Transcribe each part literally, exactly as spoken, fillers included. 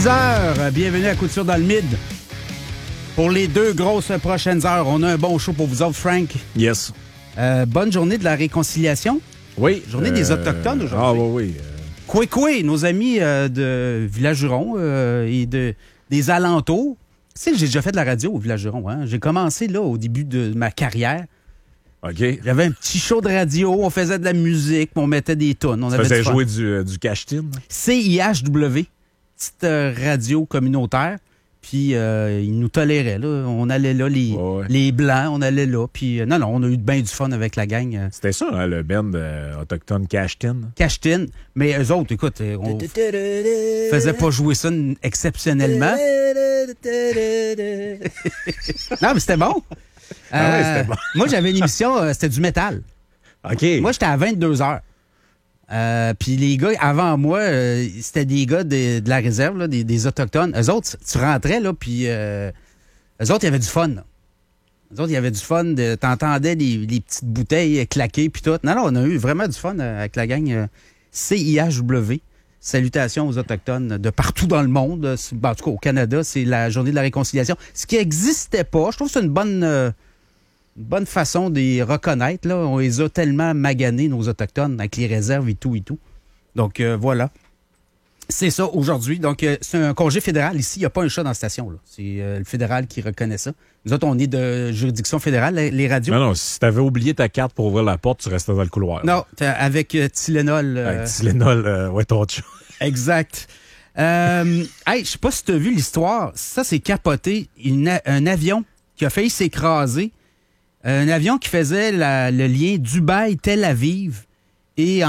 heures. Bienvenue à Coup de Sûr dans le Mid. Pour les deux grosses prochaines heures, on a un bon show pour vous autres, Frank. Yes. Euh, bonne journée de la réconciliation. Oui. Journée euh, des Autochtones aujourd'hui. Ah oui, oui. Euh... Koué-Koué, nos amis euh, de Village-Huron euh, et de, des alentours. Tu sais, j'ai déjà fait de la radio au Village-Huron. Hein? J'ai commencé là au début de ma carrière. OK. J'avais un petit show de radio, on faisait de la musique, on mettait des tonnes. On tu avait faisais du jouer du, euh, du cache-tin? C I H W, petite euh, radio communautaire. Puis euh, ils nous toléraient. Là. On allait là, les, ouais, ouais. les Blancs, on allait là. Puis euh, non, non, on a eu bien du fun avec la gang. Euh. C'était ça, hein, le band euh, autochtone Cache-tin? Cache-tin. Mais eux autres, écoute, on faisait pas jouer ça exceptionnellement. Non, mais c'était bon. Ah ouais, Euh, c'était bon. Moi, j'avais une émission, euh, c'était du métal. OK. Moi, j'étais à vingt-deux heures. Euh, puis les gars, avant moi, euh, c'était des gars de, de la réserve, là, des, des Autochtones. Eux autres, tu rentrais, là, puis euh, eux autres, il y avait du fun. Là. Eux autres, il y avait du fun. De, t'entendais les, les petites bouteilles claquer, puis tout. Non, non, on a eu vraiment du fun avec la gang euh, C I H W. Salutations aux Autochtones de partout dans le monde. En tout cas, au Canada, c'est la journée de la réconciliation. Ce qui n'existait pas, je trouve que c'est une bonne, euh, une bonne façon de les reconnaître. Là. On les a tellement maganés, nos Autochtones, avec les réserves et tout et tout. Donc, euh, voilà. C'est ça aujourd'hui. Donc, euh, c'est un congé fédéral. Ici, il n'y a pas un chat dans la station. Là. C'est euh, le fédéral qui reconnaît ça. Nous autres, on est de juridiction fédérale, les radios. Non, non, si t'avais oublié ta carte pour ouvrir la porte, tu restais dans le couloir. Non, avec euh, Tylenol. Euh... Avec Tylenol, euh, ouais, ton chat. Exact. Euh, hey, je sais pas si tu as vu l'histoire. Ça, c'est capoté. Une, un avion qui a failli s'écraser. Un avion qui faisait la, le lien Dubaï-Tel Aviv. Et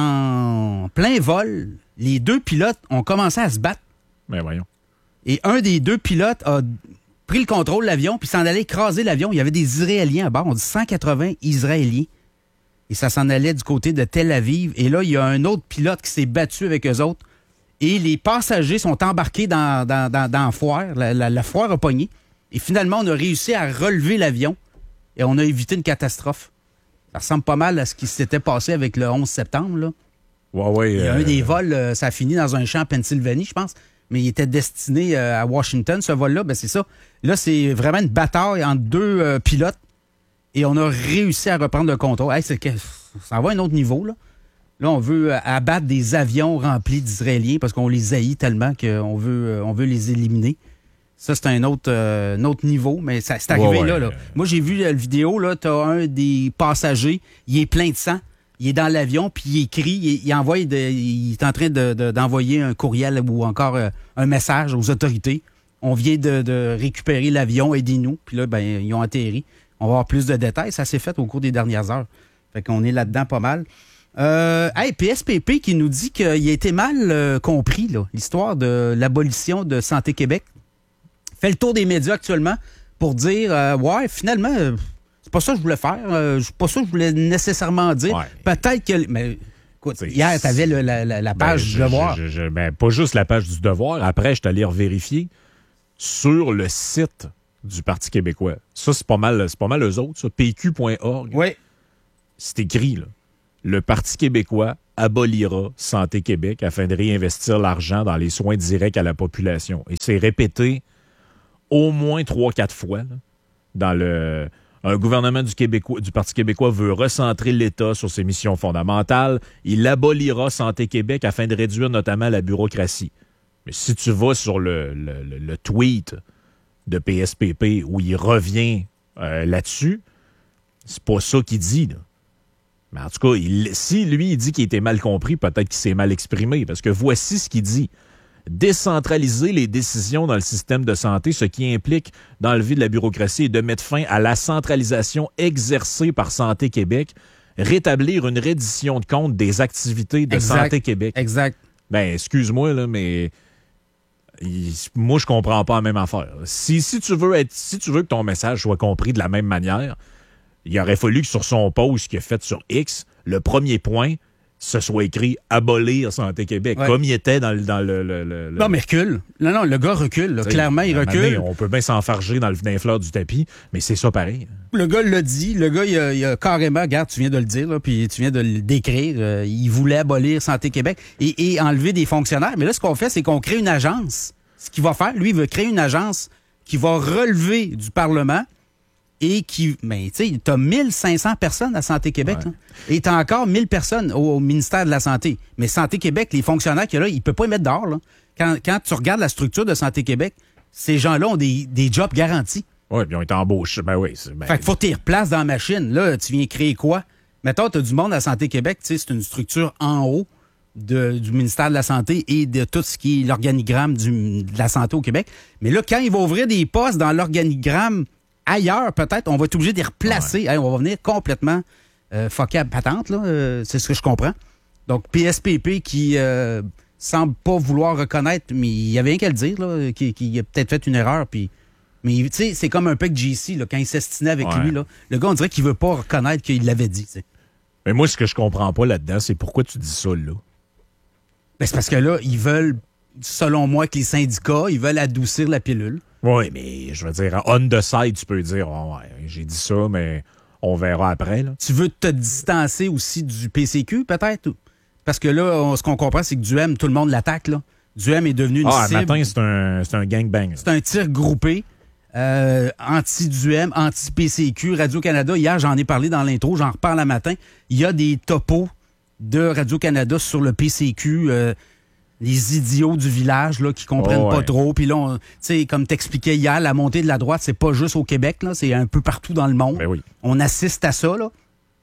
en plein vol, les deux pilotes ont commencé à se battre. Ben voyons. Et un des deux pilotes a pris le contrôle de l'avion puis s'en allait écraser l'avion. Il y avait des Israéliens à bord. On dit cent quatre-vingts Israéliens. Et ça s'en allait du côté de Tel Aviv. Et là, il y a un autre pilote qui s'est battu avec eux autres. Et les passagers sont embarqués dans, dans, dans, dans la foire. La, la, la foire a pogné. Et finalement, on a réussi à relever l'avion. Et on a évité une catastrophe. Ça ressemble pas mal à ce qui s'était passé avec le onze septembre. Là. Ouais, ouais, il y a euh... un des vols, euh, ça a fini dans un champ en Pennsylvanie, je pense. Mais il était destiné euh, à Washington, ce vol-là. Ben, c'est ça. Là, c'est vraiment une bataille entre deux euh, pilotes. Et on a réussi à reprendre le contrôle. Hey, c'est que, ça va à un autre niveau, là. Là, on veut euh, abattre des avions remplis d'Israéliens parce qu'on les haït tellement qu'on veut, euh, on veut les éliminer. Ça, c'est un autre, euh, un autre niveau, mais ça, c'est arrivé ouais, là, ouais. là. Moi, j'ai vu la vidéo, là, t'as un des passagers, il est plein de sang, il est dans l'avion, puis il écrit, il, il envoie, de, il est en train de, de, d'envoyer un courriel ou encore euh, un message aux autorités. On vient de, de récupérer l'avion, aidez-nous. Puis là, ben, ils ont atterri. On va avoir plus de détails. Ça s'est fait au cours des dernières heures. Fait qu'on est là-dedans pas mal. Euh, hey, P S P P qui nous dit qu'il a été mal euh, compris, là, l'histoire de l'abolition de Santé Québec. Fait le tour des médias actuellement pour dire euh, ouais, finalement, euh, c'est pas ça que je voulais faire. Euh, c'est pas ça que je voulais nécessairement dire. Ouais. Peut-être que. Mais écoute, t'sais, hier, t'avais le, la, la, la page ben, du Devoir. Je, je, ben, pas juste la page du Devoir. Après, je suis allé revérifier sur le site du Parti québécois. Ça, c'est pas mal, c'est pas mal eux autres, ça. P Q point org. Oui. C'est écrit, là. Le Parti québécois abolira Santé Québec afin de réinvestir l'argent dans les soins directs à la population. Et c'est répété au moins trois, quatre fois, là, dans le... Un gouvernement du, Québécois, du Parti québécois veut recentrer l'État sur ses missions fondamentales. Il abolira Santé Québec afin de réduire notamment la bureaucratie. Mais si tu vas sur le, le, le, le tweet de P S P P où il revient euh, là-dessus, c'est pas ça qu'il dit, là. Mais en tout cas, il, si lui, il dit qu'il était mal compris, peut-être qu'il s'est mal exprimé, parce que voici ce qu'il dit. Décentraliser les décisions dans le système de santé, ce qui implique d'enlever de la bureaucratie et de mettre fin à la centralisation exercée par Santé Québec, rétablir une reddition de compte des activités de exact, Santé Québec. Exact. Ben, excuse-moi, là, mais il, moi, je comprends pas la même affaire. Si, si, tu veux être, si tu veux que ton message soit compris de la même manière, il aurait fallu que sur son post qu'il a fait sur X, le premier point, ce soit écrit « Abolir Santé Québec ouais. », comme il était dans le... Dans le, le, le non, mais recule. Non, non, le gars recule. Là. Clairement, il recule. Donné, on peut bien s'enfarger dans, le, dans les fleurs du tapis, mais c'est ça pareil. Le gars l'a dit. Le gars, il a, il a carrément... Regarde, tu viens de le dire, là, puis tu viens de le décrire. Euh, il voulait abolir Santé Québec et, et enlever des fonctionnaires. Mais là, ce qu'on fait, c'est qu'on crée une agence ce qu'il va faire, lui, il veut créer une agence qui va relever du Parlement et qui... Mais tu sais, tu as mille cinq cents personnes à Santé Québec. Ouais. Là, et tu as encore mille personnes au, au ministère de la Santé. Mais Santé Québec, les fonctionnaires qu'il y a là, ils ne peuvent pas les mettre dehors. Là. Quand, quand tu regardes la structure de Santé Québec, ces gens-là ont des, des jobs garantis. Oui, puis ils ont été embauchés. Ben oui. Ben... Fait qu'il faut que tu les replaces dans la machine. Là, tu viens créer quoi? Mettons, tu as du monde à Santé Québec, tu sais, c'est une structure en haut de, du ministère de la Santé et de tout ce qui est l'organigramme du, de la santé au Québec. Mais là, quand ils vont ouvrir des postes dans l'organigramme ailleurs, peut-être, on va être obligé de les replacer. Ouais. Hey, on va venir complètement euh, fucké à patente, là. Euh, c'est ce que je comprends. Donc, P S P P qui euh, semble pas vouloir reconnaître, mais il y avait rien qu'à le dire, là, qui, qui a peut-être fait une erreur, puis... Mais tu sais, c'est comme un peu que J C, là, quand il s'estinait avec ouais. lui, là, le gars, on dirait qu'il veut pas reconnaître qu'il l'avait dit. T'sais. Mais moi, ce que je comprends pas là-dedans, c'est pourquoi tu dis ça, là. Ben, c'est parce que là, ils veulent, selon moi, que les syndicats, ils veulent adoucir la pilule. Oui, mais je veux dire, on the side, tu peux dire, oh, ouais, j'ai dit ça, mais on verra après, là. Tu veux te distancer aussi du P C Q, peut-être? Parce que là, on, ce qu'on comprend, c'est que Duhem, tout le monde l'attaque, là. Duhem est devenu une ah, cible. Ah, matin, c'est un, c'est un gangbang. C'est un tir groupé. Euh, anti-Duhem, anti-P C Q, Radio-Canada. Hier, j'en ai parlé dans l'intro, j'en reparle à matin. Il y a des topos de Radio-Canada sur le P C Q, euh, les idiots du village là, qui comprennent oh, ouais. pas trop. Puis là, tu sais, comme t'expliquais hier, la montée de la droite, c'est pas juste au Québec, là, c'est un peu partout dans le monde. Ben oui. On assiste à ça. Là.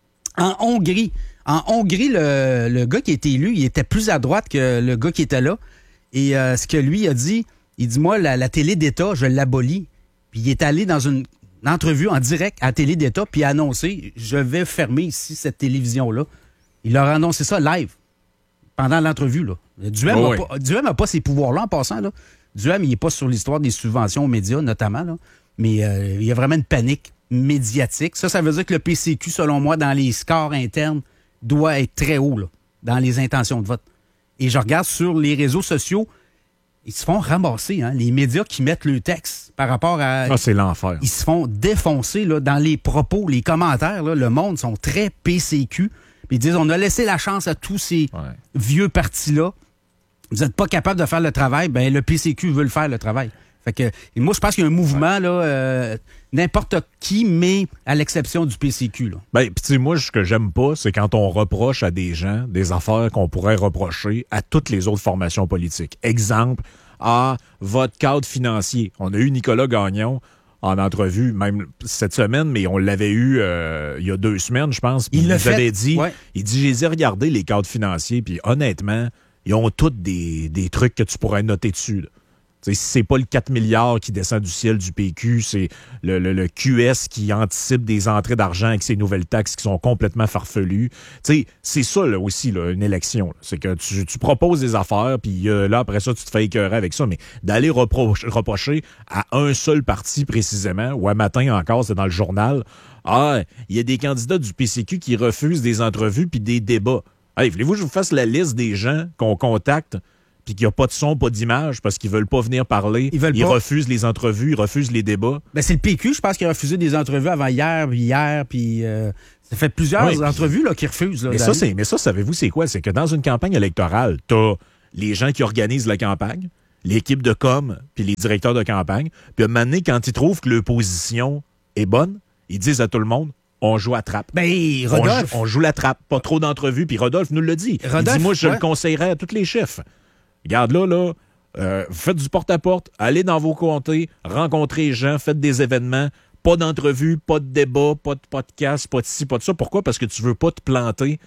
En Hongrie, en Hongrie, le, le gars qui a été élu, il était plus à droite que le gars qui était là. Et euh, ce que lui a dit, il dit, moi, la, la télé d'État, je l'abolis. Puis il est allé dans une, une entrevue en direct à Télé d'État, puis il a annoncé, je vais fermer ici cette télévision-là. Il leur a annoncé ça live, pendant l'entrevue. Là. Duhem n'a oh, oui. pas, Duhem a pas ces pouvoirs-là en passant. Là. Duhem, il n'est pas sur l'histoire des subventions aux médias, notamment. Là. Mais euh, il y a vraiment une panique médiatique. Ça, ça veut dire que le P C Q, selon moi, dans les scores internes, doit être très haut là, dans les intentions de vote. Et je regarde sur les réseaux sociaux, ils se font ramasser, hein, les médias qui mettent le texte par rapport à... Ah, c'est l'enfer. Ils se font défoncer là, dans les propos, les commentaires. Là, le monde sont très P C Q. Puis ils disent, on a laissé la chance à tous ces ouais. vieux partis-là. Vous n'êtes pas capable de faire le travail. Ben le P C Q veut le faire, le travail. Fait que moi, je pense qu'il y a un mouvement, ouais. là, euh, n'importe qui, mais à l'exception du P C Q. Là. Ben, puis tu sais, moi, ce que j'aime pas, c'est quand on reproche à des gens des affaires qu'on pourrait reprocher à toutes les autres formations politiques. Exemple, à votre cadre financier. On a eu Nicolas Gagnon en entrevue, même cette semaine, mais on l'avait eu euh, il y a deux semaines, je pense. Il nous avait dit, ouais. il dit, j'ai regardé les cadres financiers, puis honnêtement, ils ont tous des, des trucs que tu pourrais noter dessus, là. T'sais, c'est pas le quatre milliards qui descend du ciel du P Q, c'est le, le, le Q S qui anticipe des entrées d'argent avec ces nouvelles taxes qui sont complètement farfelues. T'sais, c'est ça là, aussi, là, une élection. Là. C'est que tu, tu proposes des affaires, puis euh, là, après ça, tu te fais écœurer avec ça. Mais d'aller reprocher, reprocher à un seul parti précisément, ou un matin encore, c'est dans le journal, ah, il y a des candidats du P C Q qui refusent des entrevues puis des débats. Hey, voulez-vous que je vous fasse la liste des gens qu'on contacte puis qu'il n'y a pas de son, pas d'image, parce qu'ils veulent pas venir parler. Ils, veulent ils pas. refusent les entrevues, ils refusent les débats. Ben c'est le P Q, je pense, qui a refusé des entrevues avant hier, puis hier, puis euh, ça fait plusieurs oui, entrevues là, qui refusent. Là, mais, ça, c'est, mais ça, savez-vous, c'est quoi? C'est que dans une campagne électorale, t'as les gens qui organisent la campagne, l'équipe de com, puis les directeurs de campagne, puis à un moment donné, quand ils trouvent que l'opposition est bonne, ils disent à tout le monde, on joue à trappe. Ben, Rodolphe. On, on joue la trappe, pas trop d'entrevues, puis Rodolphe nous le dit. Rodolphe, il dit, moi, je ouais. le conseillerais à tous les chefs. Regarde là, là, euh, faites du porte-à-porte, allez dans vos comtés, rencontrez les gens, faites des événements, pas d'entrevue, pas de débat, pas de podcast, pas de ci, pas de ça. Pourquoi? Parce que tu veux pas te planter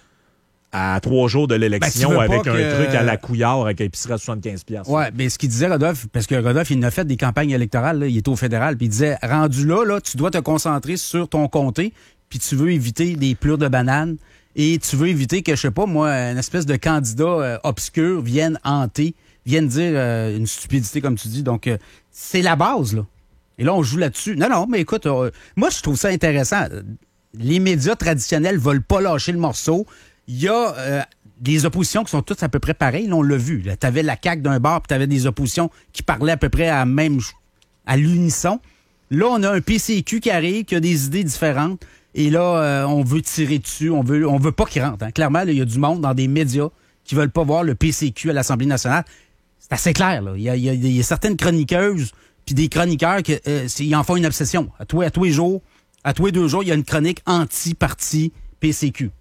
à trois jours de l'élection ben, avec un que... truc à la couillard avec un épicerie à soixante-quinze dollars. Oui, mais ce qu'il disait, Rodolphe, parce que Rodolphe, il a fait des campagnes électorales, là, il était au fédéral, puis il disait, rendu là, là, tu dois te concentrer sur ton comté, puis tu veux éviter des plures de bananes, et tu veux éviter que, je sais pas, moi, une espèce de candidat euh, obscur vienne hanter, vienne dire euh, une stupidité, comme tu dis. Donc, euh, c'est la base, là. Et là, on joue là-dessus. Non, non, mais écoute, euh, moi, je trouve ça intéressant. Les médias traditionnels veulent pas lâcher le morceau. Il y a euh, des oppositions qui sont toutes à peu près pareilles. Là, on l'a vu. Tu avais la C A Q d'un bord, puis tu avais des oppositions qui parlaient à peu près à même à l'unisson. Là, on a un P C Q qui arrive, qui a des idées différentes. Et là, euh, on veut tirer dessus. On veut, on veut pas qu'il rentre. Hein. Clairement, il y a du monde dans des médias qui veulent pas voir le P C Q à l'Assemblée nationale. c'est assez clair. Là. Il, y a, il, y a, il y a certaines chroniqueuses puis des chroniqueurs qui euh, ils en font une obsession. À tous, à tous les jours, à tous les deux jours, il y a une chronique anti-parti P C Q.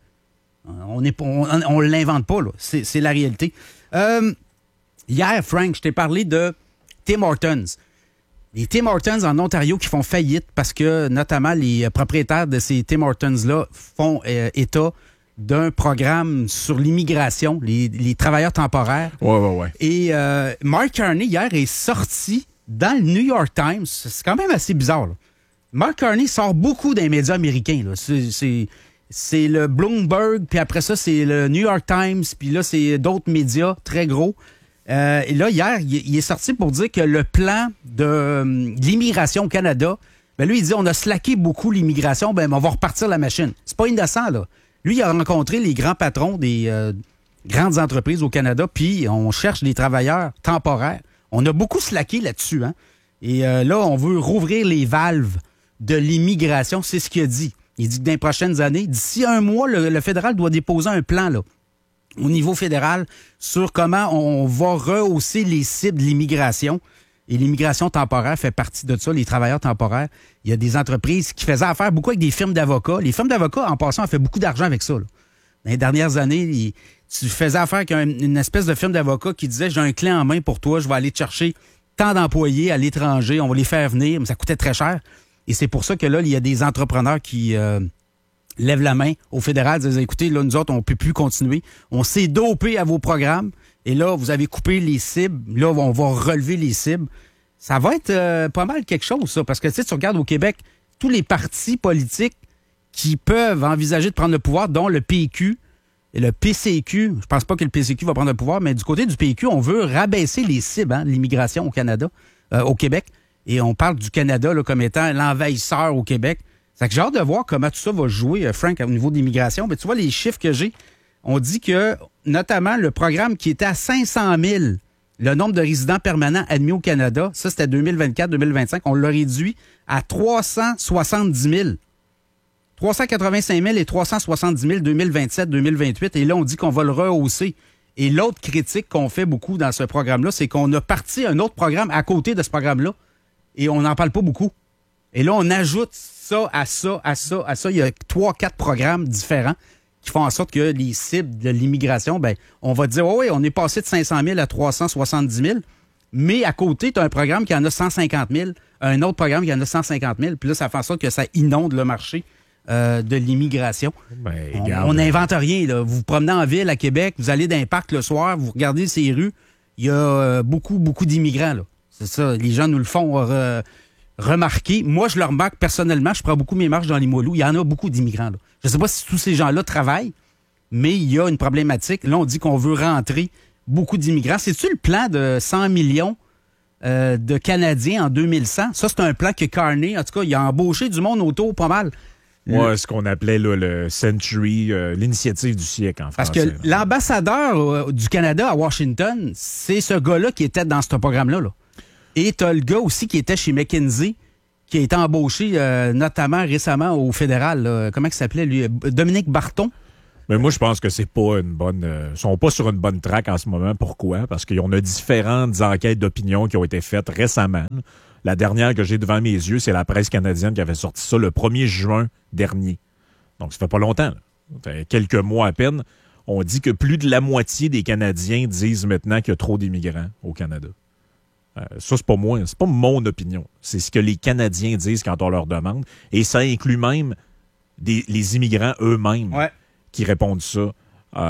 On ne on, on l'invente pas, là. C'est, c'est la réalité. Euh, hier, Frank, je t'ai parlé de Tim Hortons. Les Tim Hortons en Ontario qui font faillite parce que, notamment, les propriétaires de ces Tim Hortons-là font euh, état d'un programme sur l'immigration, les, les travailleurs temporaires. Ouais, ouais, ouais. Et euh, Mark Carney, hier, est sorti dans le New York Times. C'est quand même assez bizarre, là. Mark Carney sort beaucoup des médias américains, là. C'est, c'est, c'est le Bloomberg, puis après ça, c'est le New York Times, puis là, c'est d'autres médias très gros. Euh, et là, hier, il, il est sorti pour dire que le plan de, euh, de l'immigration au Canada, ben lui, il dit on a slacké beaucoup l'immigration, ben on va repartir la machine. C'est pas innocent, là. Lui, il a rencontré les grands patrons des euh, grandes entreprises au Canada, puis on cherche des travailleurs temporaires. On a beaucoup slacké là-dessus, hein. Et euh, là, on veut rouvrir les valves de l'immigration, c'est ce qu'il a dit. Il dit que dans les prochaines années, d'ici un mois, le, le fédéral doit déposer un plan, là, au niveau fédéral, sur comment on va rehausser les cibles de l'immigration. Et l'immigration temporaire fait partie de ça, les travailleurs temporaires. Il y a des entreprises qui faisaient affaire beaucoup avec des firmes d'avocats. Les firmes d'avocats, en passant, ont fait beaucoup d'argent avec ça, là. Dans les dernières années, les, tu faisais affaire avec un, une espèce de firme d'avocats qui disait « J'ai un clé en main pour toi, je vais aller te chercher tant d'employés à l'étranger, on va les faire venir. » Mais ça coûtait très cher. Et c'est pour ça que là, il y a des entrepreneurs qui euh, lèvent la main au fédéral, disent « Écoutez, là, nous autres, on ne peut plus continuer. On s'est dopé à vos programmes. Et là, vous avez coupé les cibles. Là, on va relever les cibles. » Ça va être euh, pas mal quelque chose, ça. Parce que, tu sais, tu regardes au Québec, tous les partis politiques qui peuvent envisager de prendre le pouvoir, dont le P Q et le P C Q. Je pense pas que le P C Q va prendre le pouvoir, mais du côté du P Q, on veut rabaisser les cibles, hein, de l'immigration au Canada, euh, au Québec. Et on parle du Canada là, comme étant l'envahisseur au Québec. C'est que j'ai hâte de voir comment tout ça va jouer, Frank, au niveau de l'immigration. Mais tu vois, les chiffres que j'ai, on dit que, notamment, le programme qui était à cinq cent mille, le nombre de résidents permanents admis au Canada, ça, c'était deux mille vingt-quatre deux mille vingt-cinq, on l'a réduit à trois cent soixante-dix mille. trois cent quatre-vingt-cinq mille et trois cent soixante-dix mille deux mille vingt-sept deux mille vingt-huit. Et là, on dit qu'on va le rehausser. Et l'autre critique qu'on fait beaucoup dans ce programme-là, c'est qu'on a parti un autre programme à côté de ce programme-là et on n'en parle pas beaucoup. Et là, on ajoute ça à ça, à ça, à ça. Il y a trois, quatre programmes différents qui font en sorte que les cibles de l'immigration, ben, on va dire, oh oui, on est passé de cinq cent mille à trois cent soixante-dix mille, mais à côté, tu as un programme qui en a cent cinquante mille, un autre programme qui en a cent cinquante mille, puis là, ça fait en sorte que ça inonde le marché euh, de l'immigration. Ben, on n'invente rien, là. Vous vous promenez en ville à Québec, vous allez dans un parc le soir, vous regardez ces rues, il y a euh, beaucoup, beaucoup d'immigrants, là. C'est ça, les gens nous le font euh, remarquer. Moi, je le remarque personnellement, je prends beaucoup mes marches dans les Limoilou, il y en a beaucoup d'immigrants, là. Je ne sais pas si tous ces gens-là travaillent, mais il y a une problématique. Là, on dit qu'on veut rentrer beaucoup d'immigrants. C'est-tu le plan de cent millions euh, de Canadiens en deux mille cent? Ça, c'est un plan que Carney, en tout cas, il a embauché du monde autour pas mal. Ouais, le... ce qu'on appelait là, le Century, euh, l'initiative du siècle en Parce français. Parce que l'ambassadeur euh, du Canada à Washington, c'est ce gars-là qui était dans ce programme-là, là. Et tu as le gars aussi qui était chez McKinsey, qui a été embauché euh, notamment récemment au fédéral. Là. Comment il s'appelait, lui? Dominique Barton. Mais moi, je pense que c'est pas une bonne... Euh, ils sont pas sur une bonne track en ce moment. Pourquoi? Parce qu'on a différentes enquêtes d'opinion qui ont été faites récemment. La dernière que j'ai devant mes yeux, c'est la presse canadienne qui avait sorti ça le premier juin dernier. Donc, ça fait pas longtemps. Là. Ça fait quelques mois à peine. On dit que plus de la moitié des Canadiens disent maintenant qu'il y a trop d'immigrants au Canada. Euh, ça, c'est pas moi, c'est pas mon opinion. C'est ce que les Canadiens disent quand on leur demande. Et ça inclut même des, les immigrants eux-mêmes ouais. qui répondent ça euh,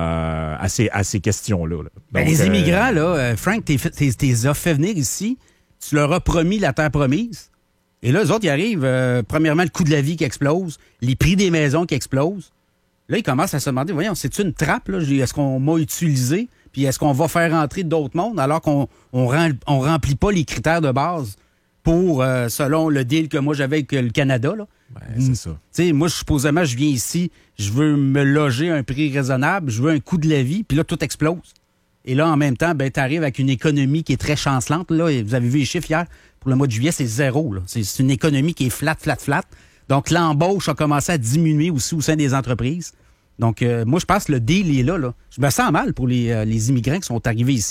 à, ces, à ces questions-là. Là. Ben, Donc, les immigrants, euh, là, Frank, t'es, t'es, t'es as fait venir ici, tu leur as promis la terre promise. Et là, eux autres, ils arrivent, euh, premièrement, le coût de la vie qui explose, les prix des maisons qui explosent. Là, ils commencent à se demander, voyons, c'est-tu une trappe, là? Est-ce qu'on m'a utilisé? Puis est-ce qu'on va faire entrer d'autres mondes alors qu'on on rem, on remplit pas les critères de base pour, euh, selon le deal que moi j'avais avec le Canada, là? Ben, c'est ça. Tu sais, moi, supposément, je viens ici, je veux me loger à un prix raisonnable, je veux un coût de la vie, puis là, tout explose. Et là, en même temps, ben, tu arrives avec une économie qui est très chancelante. Là, et vous avez vu les chiffres hier, pour le mois de juillet, c'est zéro. Là. C'est, c'est une économie qui est flat, flat, flat. Donc, l'embauche a commencé à diminuer aussi au sein des entreprises. Donc, euh, moi, je pense que le deal est là, là. Je me sens mal pour les, euh, les immigrants qui sont arrivés ici.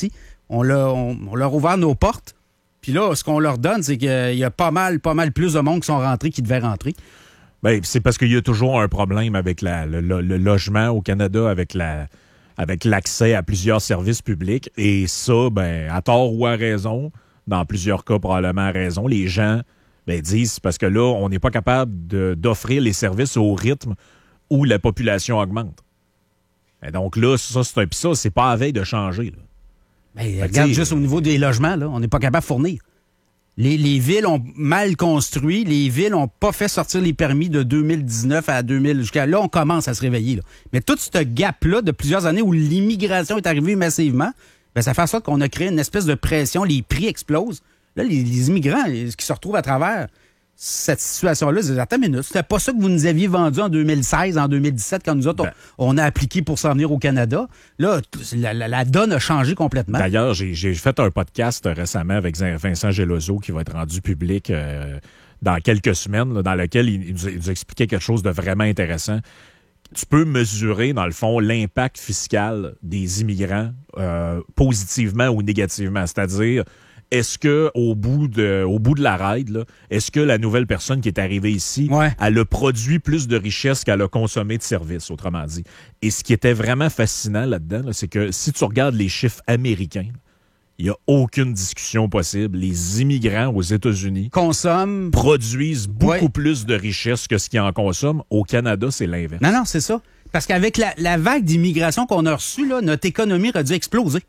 On, l'a, on, on leur a ouvert nos portes. Puis là, ce qu'on leur donne, c'est qu'il y a pas mal, pas mal plus de monde qui sont rentrés qui devaient rentrer. Bien, c'est parce qu'il y a toujours un problème avec la, le, le, le logement au Canada, avec la avec l'accès à plusieurs services publics. Et ça, ben, à tort ou à raison, dans plusieurs cas probablement à raison, les gens ben, disent parce que là, on n'est pas capable de, d'offrir les services au rythme où la population augmente. Et donc là, ça, c'est un pis ça, c'est pas à veille de changer. Là. Ben, regarde juste au niveau des logements, là, on n'est pas capable de fournir. Les, les villes ont mal construit. Les villes n'ont pas fait sortir les permis de deux mille dix-neuf à deux mille. Jusqu'à là, on commence à se réveiller. Là. Mais tout ce gap-là de plusieurs années où l'immigration est arrivée massivement, ben, ça fait en sorte qu'on a créé une espèce de pression. Les prix explosent. Là, les, les immigrants les, qui se retrouvent à travers cette situation-là, ils disent, attends une minute, c'était pas ça que vous nous aviez vendu en deux mille seize, en deux mille dix-sept, quand nous autres, ben, on, on a appliqué pour s'en venir au Canada. Là, la, la, la donne a changé complètement. D'ailleurs, j'ai, j'ai fait un podcast récemment avec Vincent Geloso qui va être rendu public euh, dans quelques semaines, là, dans lequel il, il, nous, il nous expliquait quelque chose de vraiment intéressant. Tu peux mesurer, dans le fond, l'impact fiscal des immigrants euh, positivement ou négativement. C'est-à-dire, est-ce que au bout de au bout de la ride, là, est-ce que la nouvelle personne qui est arrivée ici, ouais. elle a produit plus de richesse qu'elle a consommé de services, autrement dit. Et ce qui était vraiment fascinant là-dedans, là, c'est que si tu regardes les chiffres américains, il n'y a aucune discussion possible. Les immigrants aux États-Unis consomment, produisent beaucoup ouais. plus de richesse que ce qu'ils en consomment. Au Canada, c'est l'inverse. Non, non, c'est ça. Parce qu'avec la, la vague d'immigration qu'on a reçue, là, notre économie aurait dû exploser.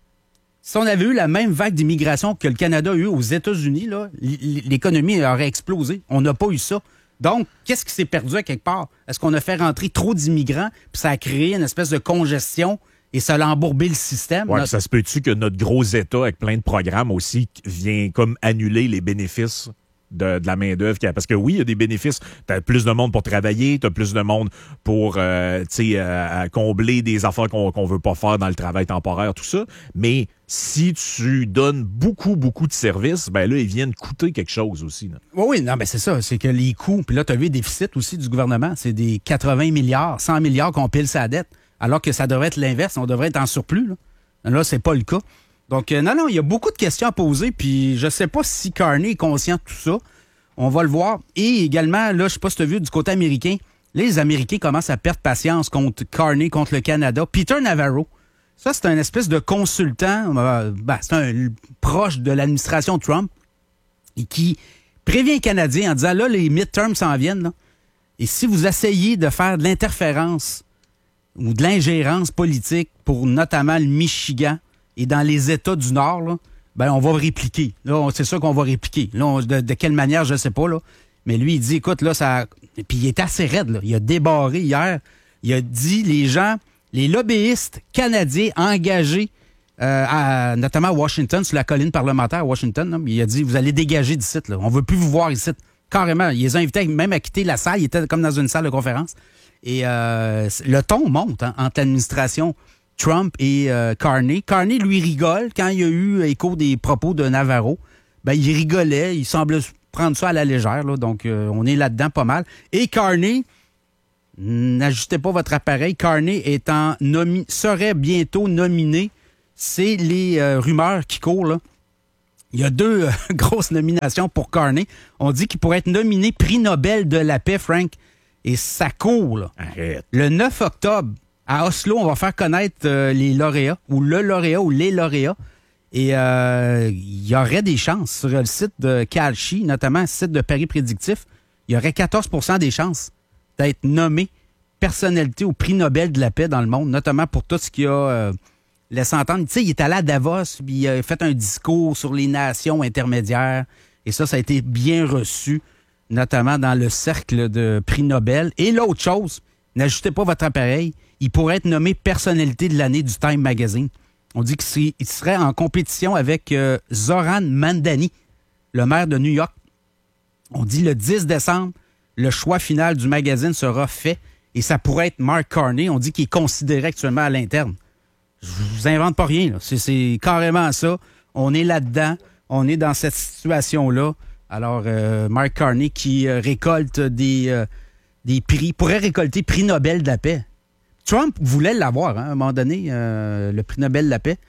Si on avait eu la même vague d'immigration que le Canada a eu aux États-Unis, là, l'économie aurait explosé. On n'a pas eu ça. Donc, qu'est-ce qui s'est perdu à quelque part? Est-ce qu'on a fait rentrer trop d'immigrants, puis ça a créé une espèce de congestion et ça a embourbé le système? Ouais, notre... Ça se peut-tu que notre gros État, avec plein de programmes aussi, vient comme annuler les bénéfices de, de la main-d'œuvre? Parce que oui, il y a des bénéfices. Tu as plus de monde pour travailler, tu as plus de monde pour euh, euh, combler des affaires qu'on qu'on veut pas faire dans le travail temporaire, tout ça. Mais si tu donnes beaucoup, beaucoup de services, ben là, ils viennent coûter quelque chose aussi. Là. Oui, oui, non, ben c'est ça. C'est que les coûts, puis là, tu as vu le déficit aussi du gouvernement, c'est des quatre-vingts milliards, cent milliards qu'on pile sa dette, alors que ça devrait être l'inverse, on devrait être en surplus. Là, là c'est pas le cas. Donc, euh, non, non, il y a beaucoup de questions à poser, puis je sais pas si Carney est conscient de tout ça. On va le voir. Et également, là, je sais pas si tu as vu du côté américain, les Américains commencent à perdre patience contre Carney, contre le Canada. Peter Navarro, ça, c'est un espèce de consultant, euh, ben, c'est un proche de l'administration Trump, et qui prévient les Canadiens en disant, là, les midterms s'en viennent, là, et si vous essayez de faire de l'interférence ou de l'ingérence politique pour notamment le Michigan, et dans les États du Nord, là, ben on va répliquer. Là, c'est sûr qu'on va répliquer. Là, on, de, de quelle manière, je ne sais pas. Là. Mais lui, il dit, écoute, là, ça... Puis il est assez raide. Là. Il a débarré hier. Il a dit, les gens, les lobbyistes canadiens engagés, euh, à, notamment à Washington, sur la colline parlementaire à Washington, là, il a dit, vous allez dégager d'ici. Là. On ne veut plus vous voir ici. Carrément. Il les a invités même à quitter la salle. Il était comme dans une salle de conférence. Et euh, le ton monte hein, entre l'administration Trump et euh, Carney. Carney, lui, rigole. Quand il y a eu écho des propos de Navarro, ben, il rigolait. Il semblait prendre ça à la légère. Là, donc, euh, on est là-dedans pas mal. Et Carney, n'ajustez pas votre appareil. Carney étant nomi- serait bientôt nominé. C'est les euh, rumeurs qui courent. Là. Il y a deux euh, grosses nominations pour Carney. On dit qu'il pourrait être nominé prix Nobel de la paix, Frank. Et ça court. Là. Arrête. Le neuf octobre, à Oslo, on va faire connaître euh, les lauréats, ou le lauréat, ou les lauréats. Et euh, il y aurait des chances sur le site de Kalshi, notamment le site de Paris Prédictif, il y aurait quatorze pour cent des chances d'être nommé personnalité au prix Nobel de la paix dans le monde, notamment pour tout ce qu'il a euh, laissé entendre. Tu sais, il est allé à Davos, puis il a fait un discours sur les nations intermédiaires, et ça, ça a été bien reçu, notamment dans le cercle de prix Nobel. Et l'autre chose, n'ajoutez pas votre appareil, il pourrait être nommé personnalité de l'année du Time Magazine. On dit qu'il serait en compétition avec euh, Zoran Mandani, le maire de New York. On dit le dix décembre, le choix final du magazine sera fait et ça pourrait être Mark Carney. On dit qu'il est considéré actuellement à l'interne. Je vous invente pas rien. Là. C'est, c'est carrément ça. On est là-dedans. On est dans cette situation-là. Alors, euh, Mark Carney qui euh, récolte des, euh, des prix, pourrait récolter prix Nobel de la paix. Trump voulait l'avoir, hein, à un moment donné, euh, le prix Nobel de la paix.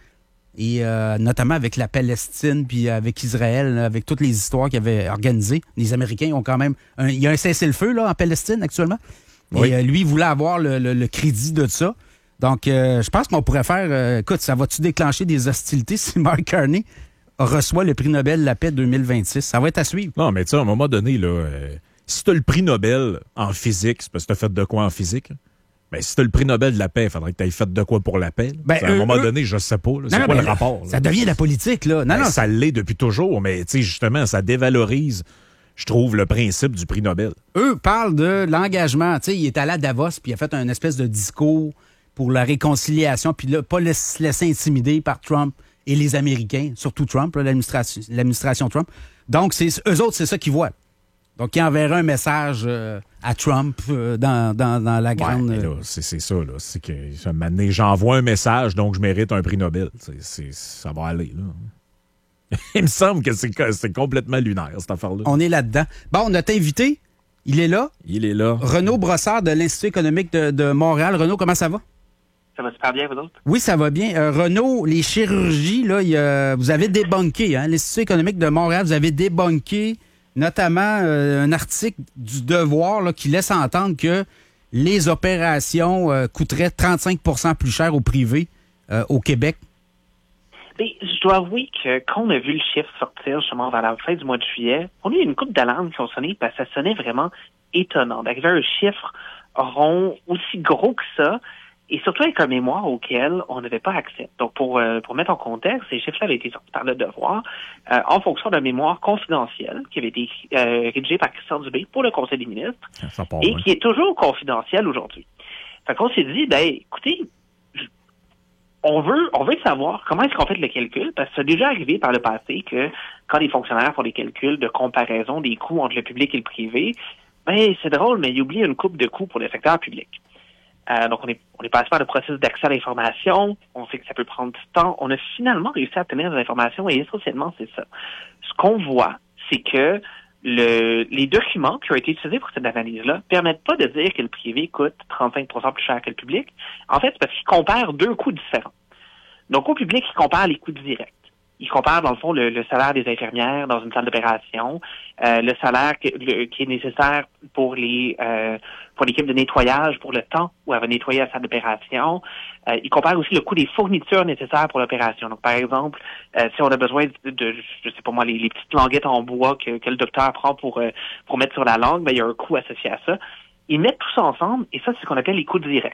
et euh, notamment avec la Palestine, puis avec Israël, avec toutes les histoires qu'ils avaient organisées. Les Américains ont quand même... Un, il y a un cessez-le-feu là, en Palestine actuellement. Oui. Et euh, lui, il voulait avoir le, le, le crédit de ça. Donc, euh, je pense qu'on pourrait faire... Euh, écoute, ça va-tu déclencher des hostilités si Mark Carney reçoit le prix Nobel de la paix deux mille vingt-six? Ça va être à suivre. Non, mais tu sais, à un moment donné, là, euh, si tu as le prix Nobel en physique, c'est parce que tu as fait de quoi en physique? Ben, si tu as le prix Nobel de la paix, il faudrait que tu aies fait de quoi pour la paix. Ben, à un euh, moment euh, donné, je sais pas. Là, c'est non, quoi non, le rapport? Là? Ça devient de la politique. Là. Non, ben, non, ça l'est depuis toujours, mais justement, ça dévalorise, je trouve, le principe du prix Nobel. Eux parlent de l'engagement. T'sais, il est allé à Davos puis il a fait un espèce de discours pour la réconciliation, puis là, pas se laisser intimider par Trump et les Américains, surtout Trump, là, l'administration, l'administration Trump. Donc, c'est, eux autres, c'est ça qu'ils voient. Donc, il enverra un message euh, à Trump euh, dans, dans, dans la grande... Ouais, là, c'est, c'est ça, là. C'est que maintenant, j'envoie un message, donc je mérite un prix Nobel. C'est, c'est, ça va aller, là. Il me semble que c'est, c'est complètement lunaire, cette affaire-là. On est là-dedans. Bon, notre invité, il est là. Il est là. Renaud Brossard de l'Institut économique de, de Montréal. Renaud, comment ça va? Ça va super bien, vous autres? Oui, ça va bien. Euh, Renaud, les chirurgies, là, y a, vous avez débunké, hein, l'Institut économique de Montréal, vous avez débunké notamment euh, un article du Devoir là, qui laisse entendre que les opérations euh, coûteraient trente-cinq pour cent plus cher au privé euh, au Québec. Mais je dois avouer que quand on a vu le chiffre sortir justement vers la fin du mois de juillet, on a eu une couple d'alarmes qui ont sonné parce que ça sonnait vraiment étonnant. D'arriver à un chiffre rond aussi gros que ça, et surtout avec un mémoire auquel on n'avait pas accès. Donc, pour euh, pour mettre en contexte, ces chiffres-là avaient été sortis par le Devoir euh, en fonction d'un mémoire confidentiel qui avait été euh, rédigé par Christian Dubé pour le Conseil des ministres et bien. Qui est toujours confidentiel aujourd'hui. Fait qu'on s'est dit, ben, écoutez, on veut on veut savoir comment est-ce qu'on fait le calcul, parce que c'est déjà arrivé par le passé que quand les fonctionnaires font des calculs de comparaison des coûts entre le public et le privé, ben, c'est drôle, mais ils oublient une coupe de coûts pour le secteur public. Euh, donc, on est, on est passé par le processus d'accès à l'information. On sait que ça peut prendre du temps. On a finalement réussi à obtenir des informations et essentiellement, c'est ça. Ce qu'on voit, c'est que le, les documents qui ont été utilisés pour cette analyse-là permettent pas de dire que le privé coûte trente-cinq pour cent plus cher que le public. En fait, c'est parce qu'ils comparent deux coûts différents. Donc, au public, ils comparent les coûts directs. Ils comparent, dans le fond, le, le salaire des infirmières dans une salle d'opération, euh, le salaire que, le, qui est nécessaire pour les euh, pour l'équipe de nettoyage, pour le temps où elle va nettoyer la salle d'opération. Euh, ils comparent aussi le coût des fournitures nécessaires pour l'opération. Donc, par exemple, euh, si on a besoin de, de je sais pas moi, les, les petites languettes en bois que, que le docteur prend pour euh, pour mettre sur la langue, ben, il y a un coût associé à ça. Ils mettent tout ça ensemble, et ça, c'est ce qu'on appelle les coûts directs.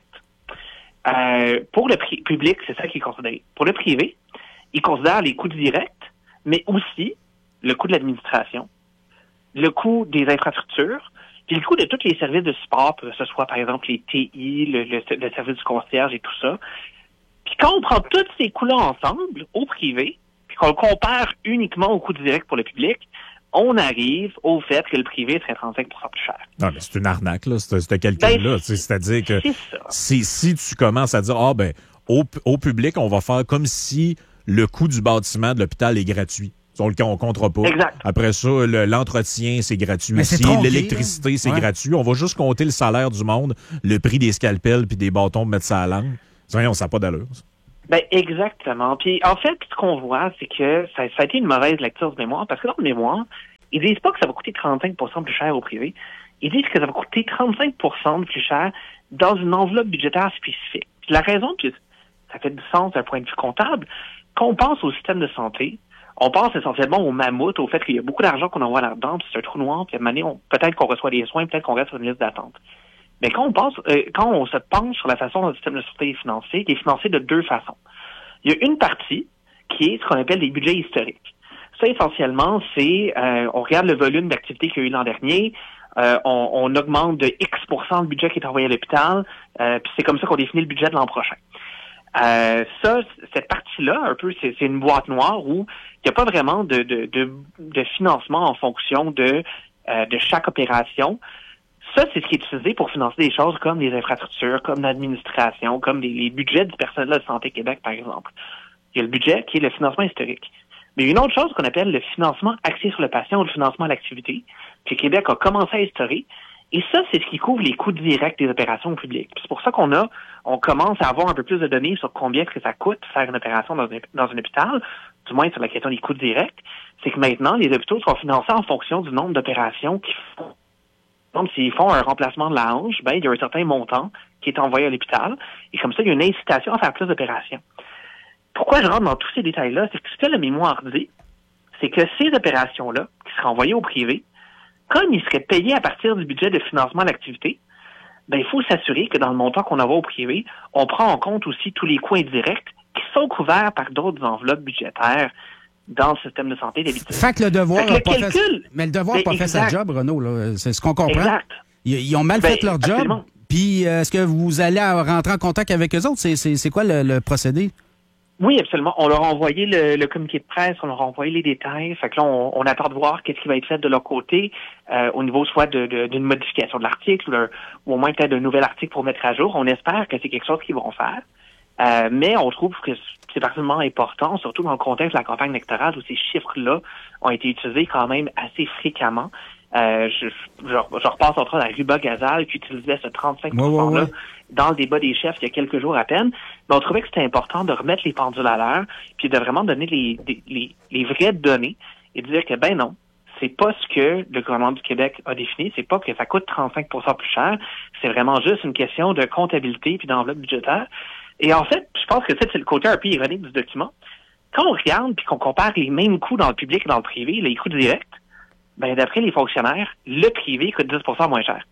Euh, pour le pri- public, c'est ça qui est considéré. Pour le privé, ils considèrent les coûts directs, mais aussi le coût de l'administration, le coût des infrastructures, puis le coût de tous les services de support, que ce soit par exemple les T I, le, le, le service du concierge et tout ça. Puis quand on prend tous ces coûts-là ensemble, au privé, puis qu'on le compare uniquement aux coûts directs pour le public, on arrive au fait que le privé serait trente-cinq pour cent plus cher. Non, mais c'est une arnaque, là, ce calcul-là. Ben, c'est, c'est-à-dire que si, si tu commences à dire, ah ben, au, au public, on va faire comme si le coût du bâtiment de l'hôpital est gratuit. On ne comptera pas. Exact. Après ça, le, l'entretien, c'est gratuit mais aussi. C'est tronqué, l'électricité, là. c'est ouais. gratuit. On va juste compter le salaire du monde, le prix des scalpels puis des bâtons pour mettre ça à la langue. Voyons, ça n'a pas d'allure. Ça. Ben, exactement. Puis, en fait, ce qu'on voit, c'est que ça, ça a été une mauvaise lecture du mémoire, parce que dans le mémoire, ils disent pas que ça va coûter trente-cinq pour cent plus cher au privé. Ils disent que ça va coûter trente-cinq pour cent de plus cher dans une enveloppe budgétaire spécifique. Puis la raison, puis ça fait du sens d'un point de vue comptable, quand on pense au système de santé, on pense essentiellement au mammouth, au fait qu'il y a beaucoup d'argent qu'on envoie là-dedans, puis c'est un trou noir, puis à un moment donné, on, peut-être qu'on reçoit des soins, peut-être qu'on reste sur une liste d'attente. Mais quand on pense, euh, quand on se penche sur la façon dont le système de santé est financé, il est financé de deux façons. Il y a une partie qui est ce qu'on appelle des budgets historiques. Ça, essentiellement, c'est, euh, on regarde le volume d'activité qu'il y a eu l'an dernier, euh, on, on augmente de X pour cent le budget qui est envoyé à l'hôpital, euh, puis c'est comme ça qu'on définit le budget de l'an prochain. Euh, ça, cette partie-là, un peu, c'est, c'est une boîte noire où il n'y a pas vraiment de, de, de, de financement en fonction de, euh, de chaque opération. Ça, c'est ce qui est utilisé pour financer des choses comme les infrastructures, comme l'administration, comme les, les budgets du personnel de Santé Québec, par exemple. Il y a le budget qui est le financement historique. Mais il y a une autre chose qu'on appelle le financement axé sur le patient ou le financement à l'activité, que Québec a commencé à instaurer Et ça, c'est ce qui couvre les coûts directs des opérations au public. C'est pour ça qu'on a, on commence à avoir un peu plus de données sur combien est-ce que ça coûte faire une opération dans un, dans un hôpital, du moins sur la question des coûts directs. C'est que maintenant, les hôpitaux sont financés en fonction du nombre d'opérations qu'ils font. Donc, s'ils font un remplacement de la hanche, ben, il y a un certain montant qui est envoyé à l'hôpital. Et comme ça, il y a une incitation à faire plus d'opérations. Pourquoi je rentre dans tous ces détails-là? C'est que ce que la mémoire dit, c'est que ces opérations-là, qui seraient envoyées au privé, comme ils seraient payés à partir du budget de financement de l'activité, ben, il faut s'assurer que dans le montant qu'on envoie au privé, on prend en compte aussi tous les coûts indirects qui sont couverts par d'autres enveloppes budgétaires dans le système de santé d'habitude. Fait que le devoir Fait que n'a le pas calcul, fait... Mais le devoir n'a pas fait sa job, Renaud, là. C'est ce qu'on comprend. Exact. Ils, ils ont mal Ben, fait leur job. absolument. Puis, euh, est-ce que vous allez rentrer en contact avec eux autres? C'est, c'est, c'est quoi le, le procédé? Oui, absolument. On leur a envoyé le, le communiqué de presse, on leur a envoyé les détails. Fait que là, on, on attend de voir qu'est-ce qui va être fait de leur côté euh, au niveau soit de, de, d'une modification de l'article ou, de, ou au moins peut-être d'un nouvel article pour mettre à jour. On espère que c'est quelque chose qu'ils vont faire. Euh, mais on trouve que c'est particulièrement important, surtout dans le contexte de la campagne électorale où ces chiffres-là ont été utilisés quand même assez fréquemment. Euh, je, je, je repasse entre autres à Ruba Gazal qui utilisait ce trente-cinq pour cent-là ouais, ouais, ouais. dans le débat des chefs il y a quelques jours à peine. Mais on trouvait que c'était important de remettre les pendules à l'heure puis de vraiment donner les, les, les, les vraies données et de dire que ben non, c'est pas ce que le gouvernement du Québec a défini, c'est pas que ça coûte trente-cinq pour cent plus cher, c'est vraiment juste une question de comptabilité puis d'enveloppe budgétaire. Et en fait, je pense que ça, c'est le côté un peu ironique du document. Quand on regarde puis qu'on compare les mêmes coûts dans le public et dans le privé, les coûts directs, ben d'après les fonctionnaires, le privé coûte dix pour cent moins cher.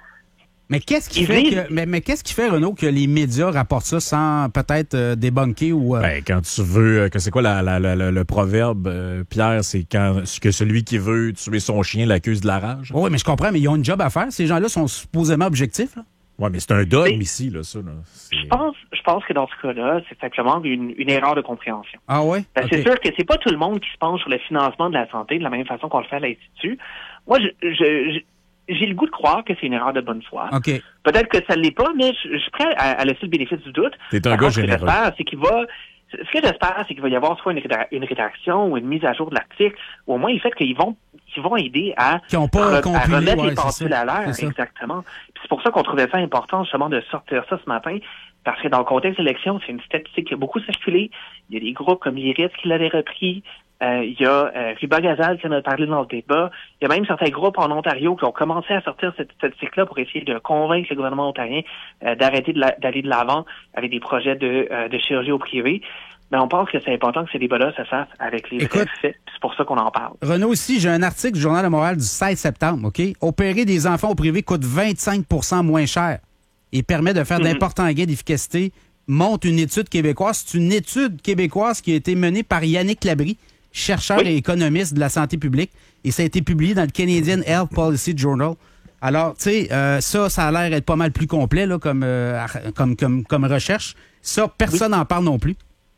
Mais qu'est-ce qui Ils fait disent- que mais, mais qu'est-ce qui fait, Renaud, que les médias rapportent ça sans peut-être euh, débunker ou euh, Ben, quand tu veux, euh, que c'est quoi la, la, la- la- le proverbe, euh, Pierre, c'est quand que celui qui veut tuer son chien l'accuse de la rage. Oui, mais je comprends, mais ils ont une job à faire. Ces gens-là sont supposément objectifs. Là. Ouais, mais c'est un dogme Mais- ici, là, ça. Là. C'est- Je pense, je pense que dans ce cas-là, c'est simplement une, une erreur de compréhension. Ah ouais? Ben, OK. C'est sûr que c'est pas tout le monde qui se penche sur le financement de la santé de la même façon qu'on le fait à l'Institut. Moi, je, je, je- j'ai le goût de croire que c'est une erreur de bonne foi. OK. Peut-être que ça ne l'est pas, mais je, je suis prêt à, à laisser le bénéfice du doute. T'es un Par gars contre, ce que généreux. j'espère, c'est qu'il va... Ce que j'espère, c'est qu'il va y avoir soit une, réda- une rédaction ou une mise à jour de l'article, ou au moins le fait qu'ils vont, qu'ils vont aider à, Qui ont pas re- à compilé, remettre ouais, les c'est pendules ça. à l'heure. C'est ça. Exactement. Puis c'est pour ça qu'on trouvait ça important, justement, de sortir ça ce matin, parce que dans le contexte d'élection, c'est une statistique qui a beaucoup circulé. Il y a des groupes comme l'Iris qui l'avaient repris. Euh, il y a euh, Ruba Gazal qui en a parlé dans le débat. Il y a même certains groupes en Ontario qui ont commencé à sortir cette statistique-là pour essayer de convaincre le gouvernement ontarien euh, d'arrêter de la- d'aller de l'avant avec des projets de, euh, de chirurgie au privé. Mais on pense que c'est important que ces débats-là se fassent avec les vrais Écoute. faits. Puis C'est pour ça qu'on en parle. Renaud, ici, j'ai un article du Journal de Montréal du seize septembre, OK? Opérer des enfants au privé coûte vingt-cinq pour cent moins cher et permet de faire Mhm. d'importants gains d'efficacité, montre une étude québécoise. C'est une étude québécoise qui a été menée par Yannick Labrie, chercheur Oui. et économiste de la santé publique, et ça a été publié dans le Canadian Health Policy Journal. Alors, tu sais, euh, ça, ça a l'air d'être pas mal plus complet là, comme, euh, ar- comme, comme, comme recherche. Ça, personne n'en parle non plus.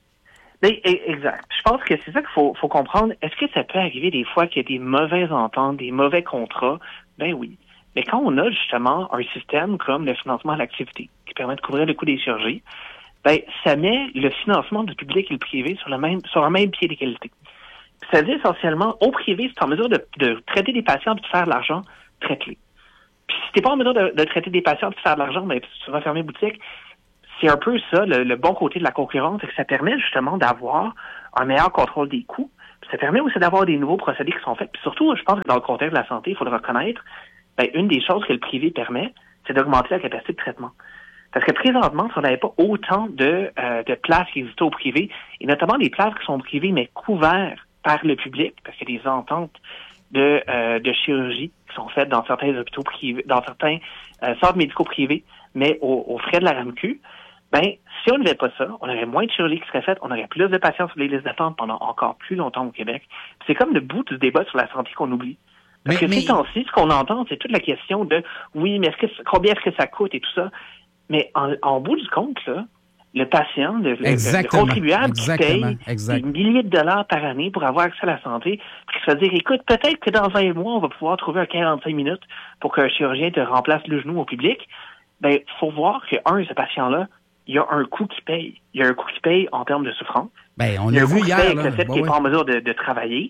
Ben, e- exact. Je pense que c'est ça qu'il faut, faut comprendre. Est-ce que ça peut arriver des fois qu'il y a des mauvaises ententes, des mauvais contrats? Ben oui. Mais quand on a justement un système comme le financement à l'activité qui permet de couvrir le coût des chirurgies, ben ça met le financement du public et le privé sur le même sur un même pied d'égalité. Puis ça dit essentiellement, au privé, c'est en mesure de, de traiter des patients et de faire de l'argent, traite-les. Puis si t'es pas en mesure de, de traiter des patients et de faire de l'argent, ben tu vas fermer boutique. C'est un peu ça, le, le bon côté de la concurrence, c'est que ça permet justement d'avoir un meilleur contrôle des coûts. Puis ça permet aussi d'avoir des nouveaux procédés qui sont faits. Puis surtout, je pense que dans le contexte de la santé, il faut le reconnaître, ben, une des choses que le privé permet, c'est d'augmenter la capacité de traitement. Parce que présentement, si on n'avait pas autant de, euh, de places qui existaient au privé, et notamment des places qui sont privées mais couvertes par le public, parce qu'il y a des ententes de, euh, de chirurgie qui sont faites dans certains hôpitaux privés, dans certains euh, centres médicaux privés, mais aux, aux frais de la R A M Q, ben, si on n'avait pas ça, on aurait moins de chirurgie qui serait faite, on aurait plus de patients sur les listes d'attente pendant encore plus longtemps au Québec. Puis c'est comme le bout du débat sur la santé qu'on oublie. Parce Mais- que mais- ces temps-ci, ce qu'on entend, c'est toute la question de oui, mais est-ce que combien est-ce que ça coûte et tout ça. Mais en, en bout du compte, là, le patient, le, le- le Exactement. contribuable Exactement. qui paye Exact. des milliers de dollars par année pour avoir accès à la santé, puis qui se fait dire, écoute, peut-être que dans un mois, on va pouvoir trouver un quarante-cinq minutes pour qu'un chirurgien te remplace le genou au public. Ben, faut voir que, un, ce patient-là, il y a un coût qui paye. Il y a un coût qui paye en termes de souffrance. Ben, on Il y a l'a un coût vu qui hier. paye avec Là. le fait Bah qu'il n'est ouais. pas en mesure de, de travailler.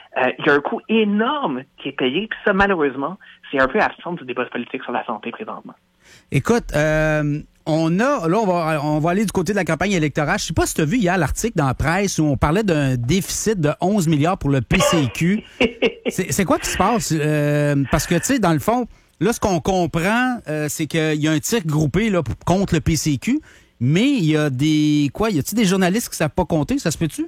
Euh, il y a un coût énorme qui est payé, puis ça, malheureusement, c'est un peu absent du débat politique sur la santé présentement. Écoute, euh, on a, là, on va, on va aller du côté de la campagne électorale. Je sais pas si tu as vu hier l'article dans la presse où on parlait d'un déficit de onze milliards pour le P C Q. c'est, c'est quoi qui se passe? Euh, parce que, tu sais, dans le fond, là, ce qu'on comprend, euh, c'est qu'il y a un tir groupé là, contre le P C Q, mais il y a des, quoi, y a-t-il des journalistes qui savent pas compter? Ça se peut-tu?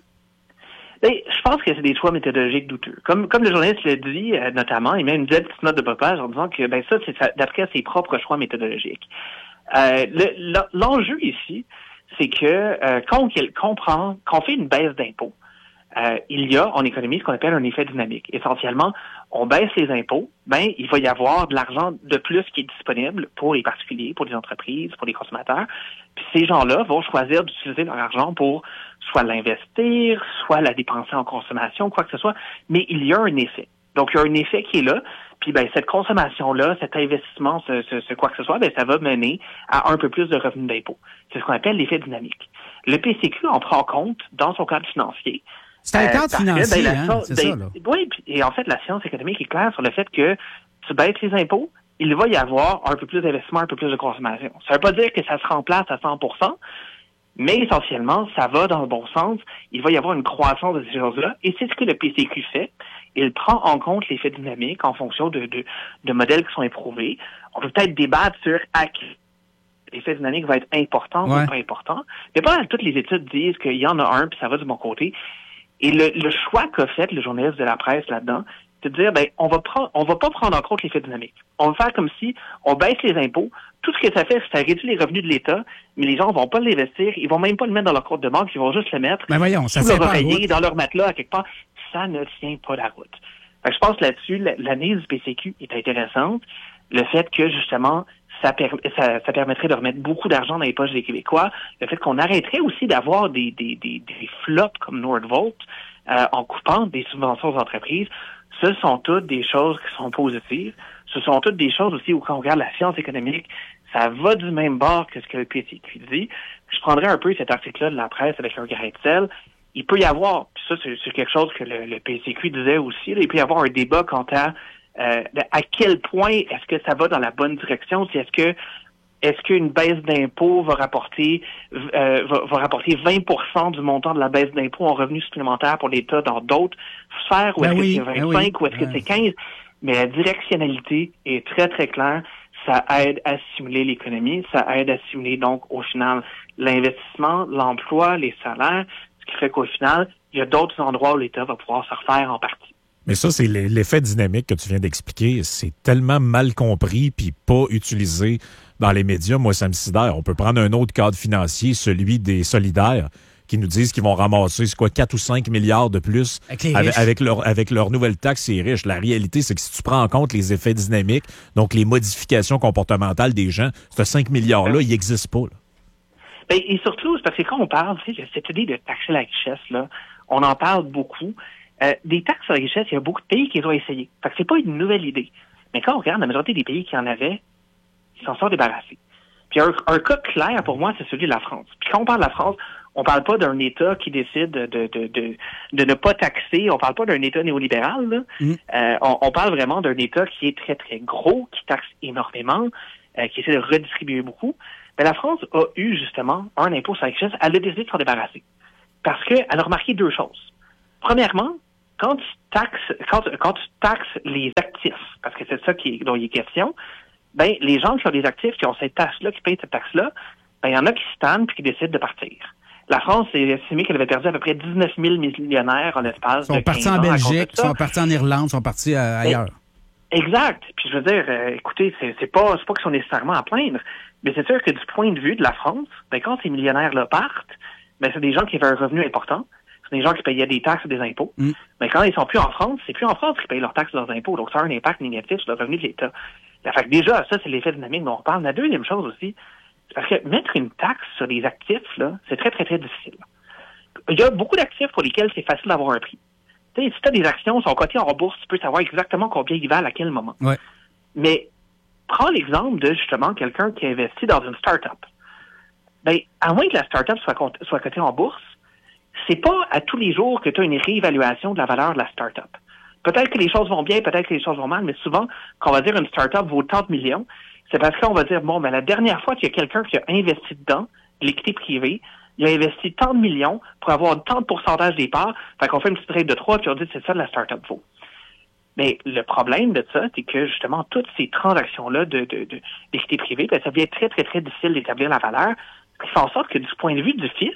Ben, je pense que c'est des choix méthodologiques douteux. Comme, comme le journaliste l'a dit, euh, notamment, il met une petite note de bas page en disant que ben ça, c'est d'après ses propres choix méthodologiques. Euh, le, l'enjeu ici, c'est que euh, quand on comprend, quand on fait une baisse d'impôts, euh, il y a en économie ce qu'on appelle un effet dynamique. Essentiellement, on baisse les impôts, ben il va y avoir de l'argent de plus qui est disponible pour les particuliers, pour les entreprises, pour les consommateurs. Puis ces gens-là vont choisir d'utiliser leur argent pour soit l'investir, soit la dépenser en consommation, quoi que ce soit. Mais il y a un effet. Donc il y a un effet qui est là. Puis ben cette consommation-là, cet investissement, ce, ce, ce quoi que ce soit, ben ça va mener à un peu plus de revenus d'impôt. C'est ce qu'on appelle l'effet dynamique. Le P C Q en prend compte dans son cadre financier. C'est un cadre euh, financier, que, ben, hein, c'est ben, ça, là. Oui, et en fait, la science économique est claire sur le fait que tu baisses les impôts, il va y avoir un peu plus d'investissement, un peu plus de consommation. Ça ne veut pas dire que ça se remplace à cent pour cent, mais essentiellement, ça va dans le bon sens. Il va y avoir une croissance de ces choses-là, et c'est ce que le P C Q fait. Il prend en compte l'effet dynamique en fonction de, de, de modèles qui sont éprouvés. On peut peut-être débattre sur à quel l'effet dynamique va être important ouais. ou pas important. Mais pas mal toutes les études disent qu'il y en a un, puis ça va du bon côté. Et le, le choix qu'a fait le journaliste de la presse là-dedans, c'est de dire, ben, on va prendre, on va pas prendre en compte l'effet dynamique. On va faire comme si on baisse les impôts. Tout ce que ça fait, c'est que ça réduit les revenus de l'État, mais les gens vont pas l'investir, ils vont même pas le mettre dans leur compte de banque, ils vont juste le mettre ben voyons, ça sous tient leur pas la oreiller, route. dans leur matelas, à quelque part. Ça ne tient pas la route. Fait que je pense là-dessus, l'analyse du P C Q est intéressante. Le fait que, justement, Ça, per- ça, ça permettrait de remettre beaucoup d'argent dans les poches des Québécois. Le fait qu'on arrêterait aussi d'avoir des, des, des, des flottes comme Nordvolt euh, en coupant des subventions aux entreprises, ce sont toutes des choses qui sont positives. Ce sont toutes des choses aussi où quand on regarde la science économique, ça va du même bord que ce que le P C Q dit. Je prendrais un peu cet article-là de la presse avec un grain de sel. Il peut y avoir, puis ça c'est, c'est quelque chose que le, le P C Q disait aussi, là, il peut y avoir un débat quant à Euh, à quel point est-ce que ça va dans la bonne direction? Si est-ce que est-ce qu'une baisse d'impôt va rapporter euh, va, va rapporter vingt pour cent du montant de la baisse d'impôt en revenus supplémentaires pour l'État dans d'autres sphères, ou est-ce ben que oui, c'est vingt-cinq, ben oui. ou est-ce que ouais. c'est quinze? Mais la directionnalité est très, très claire. Ça aide à stimuler l'économie, ça aide à stimuler donc au final l'investissement, l'emploi, les salaires, ce qui fait qu'au final, il y a d'autres endroits où l'État va pouvoir se refaire en partie. Mais ça, c'est l'effet dynamique que tu viens d'expliquer. C'est tellement mal compris puis pas utilisé dans les médias. Moi, ça me sidère. On peut prendre un autre cadre financier, celui des solidaires, qui nous disent qu'ils vont ramasser, c'est quoi, quatre ou cinq milliards de plus avec, avec, avec, leur, avec leur nouvelle taxe, c'est riche. La réalité, c'est que si tu prends en compte les effets dynamiques, donc les modifications comportementales des gens, ce cinq milliards-là, il n'existe pas. Là. Ben, et surtout, c'est parce que quand on parle, tu sais, cette idée de taxer la richesse, là, on en parle beaucoup. Euh, des taxes sur la richesse, il y a beaucoup de pays qui les ont essayées. Fait que c'est pas une nouvelle idée. Mais quand on regarde la majorité des pays qui en avaient, ils s'en sont débarrassés. Puis un, un cas clair pour moi, c'est celui de la France. Puis quand on parle de la France, on parle pas d'un État qui décide de, de, de, de, de ne pas taxer. On parle pas d'un État néolibéral. Là. Mm. Euh, on, on parle vraiment d'un État qui est très, très gros, qui taxe énormément, euh, qui essaie de redistribuer beaucoup. Mais la France a eu justement un impôt sur la richesse. Elle a décidé de s'en débarrasser. Parce qu'elle a remarqué deux choses. Premièrement, Quand tu taxes, quand, quand tu taxes les actifs, parce que c'est ça qui, dont il est question, ben, les gens qui ont des actifs, qui ont cette taxe-là, qui payent cette taxe-là, ben, il y en a qui se tannent puis qui décident de partir. La France a estimé qu'elle avait perdu à peu près dix-neuf mille millionnaires en l'espace de quinze ans. Ils sont partis en Belgique, ils sont partis en Irlande, ils sont partis euh, ailleurs. Ben, exact. Puis je veux dire, euh, écoutez, c'est, c'est pas, c'est pas qu'ils sont nécessairement à plaindre, mais c'est sûr que du point de vue de la France, ben, quand ces millionnaires-là partent, ben, c'est des gens qui avaient un revenu important. Des gens qui payaient des taxes et des impôts. Mm. Mais quand ils sont plus en France, c'est plus en France qu'ils payent leurs taxes et leurs impôts. Donc, ça a un impact négatif sur le revenu de l'État. Fait que déjà, ça, c'est l'effet dynamique dont on parle. La deuxième chose aussi, c'est parce que mettre une taxe sur les actifs, là, c'est très, très, très difficile. Il y a beaucoup d'actifs pour lesquels c'est facile d'avoir un prix. Tu sais, si tu as des actions qui sont cotées en bourse, tu peux savoir exactement combien ils valent à quel moment. Ouais. Mais prends l'exemple de, justement, quelqu'un qui investit dans une start-up. Ben, à moins que la start-up soit, soit cotée en bourse, c'est pas à tous les jours que tu as une réévaluation de la valeur de la start-up. peut-être que les choses vont bien, peut-être que les choses vont mal, mais souvent, quand on va dire une start-up vaut tant de millions, c'est parce qu'on va dire, bon, ben la dernière fois qu'il y a quelqu'un qui a investi dedans, l'équité privée, il a investi tant de millions pour avoir tant de pourcentage des parts, fait qu'on fait une petite règle de trois, puis on dit c'est ça la start-up vaut. Mais le problème de ça, c'est que justement, toutes ces transactions-là de, de, de d'équité privée, ben, ça devient très, très, très difficile d'établir la valeur, ce qui fait en sorte que du point de vue du fisc,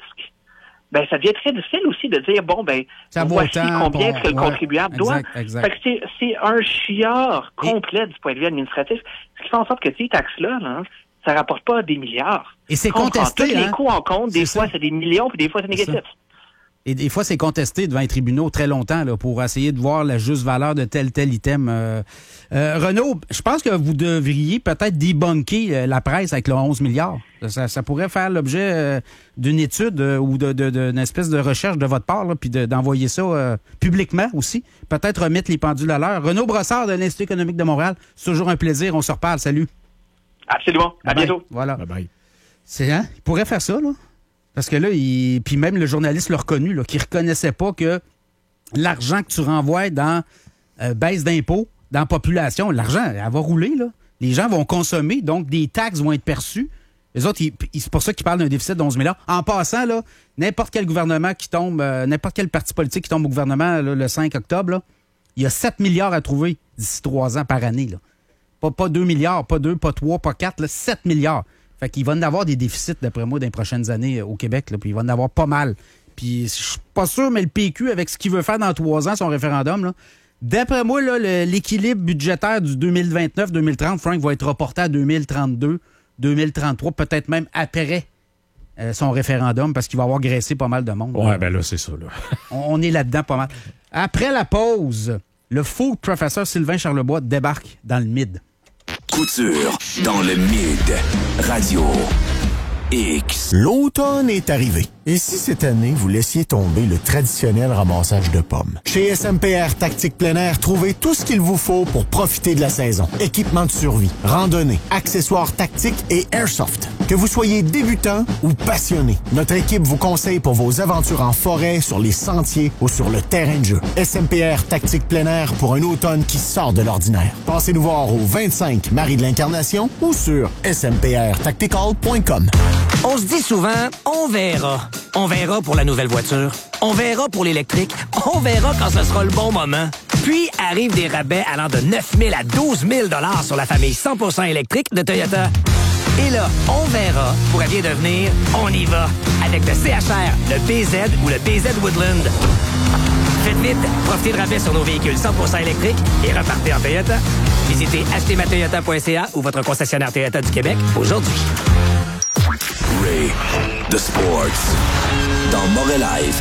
ben ça devient très difficile aussi de dire, bon, ben ça voici autant, combien bon, que le ouais, contribuable doit. exact, exact. Fait que c'est, c'est un chiard complet Et... du point de vue administratif, ce qui fait en sorte que ces taxes-là, là, ça rapporte pas des milliards. Et c'est Quand contesté, on prend tous hein? les coûts en compte, des c'est fois ça. c'est des millions, puis des fois c'est négatif. C'est Et des fois, c'est contesté devant les tribunaux très longtemps là, pour essayer de voir la juste valeur de tel tel item. Euh, euh, Renaud, je pense que vous devriez peut-être débunker euh, la presse avec le onze milliards. Ça, ça pourrait faire l'objet euh, d'une étude euh, ou de, de, de, d'une espèce de recherche de votre part, là, puis de, d'envoyer ça euh, publiquement aussi. Peut-être remettre les pendules à l'heure. Renaud Brossard de l'Institut économique de Montréal, c'est toujours un plaisir. On se reparle. Salut. Absolument. À Bye-bye. bientôt. Voilà. Bye bye. C'est, hein? Il pourrait faire ça, là. Parce que là, il... puis même le journaliste l'a reconnu, là, qu'il reconnaissait pas que l'argent que tu renvoies dans euh, baisse d'impôts, dans la population, l'argent, elle va rouler, là. Les gens vont consommer, donc des taxes vont être perçues. Les autres, ils... c'est pour ça qu'ils parlent d'un déficit d'onze milliards. En passant, là, n'importe quel gouvernement qui tombe, euh, n'importe quel parti politique qui tombe au gouvernement là, le cinq octobre, là, il y a sept milliards à trouver d'ici trois ans par année, là. Pas, pas deux milliards, pas deux, pas trois, pas quatre, là, sept milliards. Fait qu'il va en avoir des déficits, d'après moi, dans les prochaines années au Québec. Là, puis il va en avoir pas mal. Puis je suis pas sûr, mais le P Q, avec ce qu'il veut faire dans trois ans, son référendum, là, d'après moi, là, le, l'équilibre budgétaire du deux mille vingt-neuf deux mille trente, Frank, va être reporté à deux mille trente-deux deux mille trente-trois, peut-être même après euh, son référendum, parce qu'il va avoir graissé pas mal de monde. Ouais, là. ben là, c'est ça, là. On, on est là-dedans pas mal. Après la pause, le faux professeur Sylvain Charlebois débarque dans le mid. Couture dans le Mid Radio X. L'automne est arrivé. Et si cette année, vous laissiez tomber le traditionnel ramassage de pommes? Chez S M P R Tactique Plein Air, trouvez tout ce qu'il vous faut pour profiter de la saison. Équipement de survie, randonnée, accessoires tactiques et airsoft. Que vous soyez débutant ou passionné, notre équipe vous conseille pour vos aventures en forêt, sur les sentiers ou sur le terrain de jeu. S M P R Tactique Plein Air pour un automne qui sort de l'ordinaire. Passez nous voir au vingt-cinq Marie de l'Incarnation ou sur s m p r tactical point com. On se dit souvent, on verra. On verra pour la nouvelle voiture. On verra pour l'électrique. On verra quand ce sera le bon moment. Puis arrivent des rabais allant de neuf mille à douze mille dollars sur la famille cent pour cent électrique de Toyota. Et là, on verra pourrait bien devenir on y va avec le C H R, le B Z ou le B Z Woodland. Faites vite, profitez de rabais sur nos véhicules cent pour cent électriques et repartez en Toyota. Visitez acheter ma toyota point c a ou votre concessionnaire Toyota du Québec aujourd'hui. Ray the Sports dans Montréal Live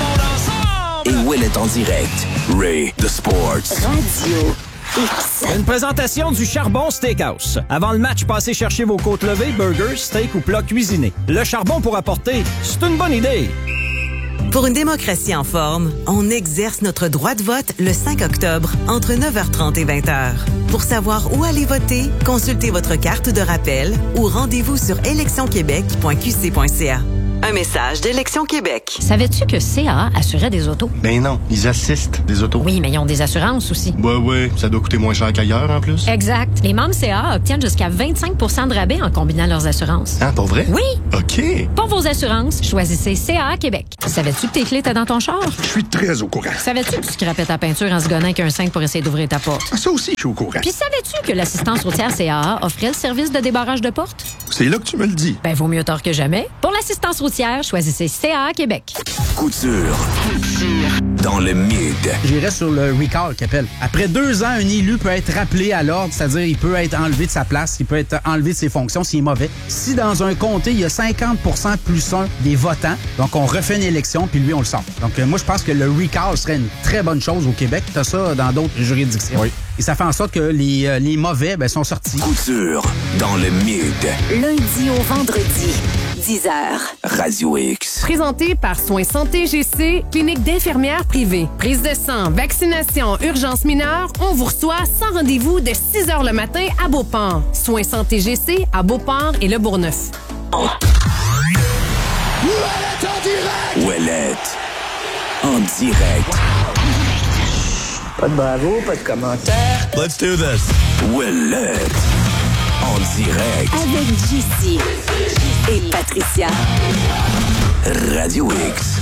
et Willett en direct. Ray the Sports Radio X. Une présentation du Charbon Steakhouse. Avant le match, passez chercher vos côtes levées, burgers, steak ou plats cuisinés. Le charbon pour apporter, c'est une bonne idée. Pour une démocratie en forme, on exerce notre droit de vote le cinq octobre, entre neuf heures trente et vingt heures. Pour savoir où aller voter, consultez votre carte de rappel ou rendez-vous sur élection québec point q c point c a. Un message d'Élection Québec. Savais-tu que C A A assurait des autos? Ben non, ils assistent des autos. Oui, mais ils ont des assurances aussi. Ouais, ouais, ça doit coûter moins cher qu'ailleurs en plus. Exact. Les membres C A A obtiennent jusqu'à vingt-cinq pour cent de rabais en combinant leurs assurances. Ah, pour vrai? Oui! OK. Pour vos assurances, choisissez C A A Québec. Savais-tu que tes clés étaient dans ton char? Je suis très au courant. Savais-tu que tu scrapais ta peinture en se gonnant qu'un cinq pour essayer d'ouvrir ta porte? Ah, ça aussi, je suis au courant. Puis savais-tu que l'assistance routière C A A offrait le service de débarrage de porte? C'est là que tu me le dis. Ben, vaut mieux tard que jamais. Pour l'assistance routière, choisissez C A A Québec. Couture dans le Mid. J'irais sur le recall qu'il appelle. Après deux ans, un élu peut être rappelé à l'ordre, c'est-à-dire il peut être enlevé de sa place, il peut être enlevé de ses fonctions s'il est mauvais. Si dans un comté, il y a cinquante pour cent plus un des votants, donc on refait une élection, puis lui, on le sort. Donc euh, moi, je pense que le recall serait une très bonne chose au Québec. T'as ça dans d'autres juridictions. Oui. Et ça fait en sorte que les, euh, les mauvais ben, sont sortis. Couture dans le Mid. Lundi au vendredi, dix heures. Radio X. Présenté par Soins Santé G C, clinique d'infirmières privée. Prise de sang, vaccination, urgence mineure, on vous reçoit sans rendez-vous de six heures le matin à Beauport. Soins Santé G C à Beauport et Le Bourgneuf. Ouellette en direct. Pas de bravo, pas de commentaires. Let's do this. Ouellette. En direct. Avec J C et Patricia. Radio X.